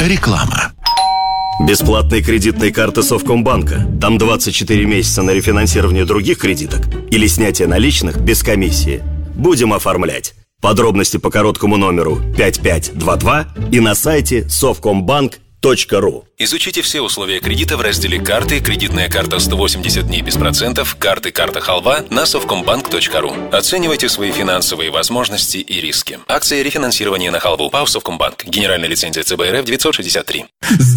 Реклама. Бесплатные кредитные карты Совкомбанка. Там 24 месяца на рефинансирование других кредиток или снятие наличных без комиссии. Будем оформлять. Подробности по короткому номеру 5522 и на сайте совкомбанк.ру. Изучите все условия кредита в разделе «Карты», «Кредитная карта 180 дней без процентов», «Карты», «Карта халва» на совкомбанк.ру. Оценивайте свои финансовые возможности и риски. Акция рефинансирования на халву ПАО «Совкомбанк». Генеральная лицензия ЦБ РФ 963.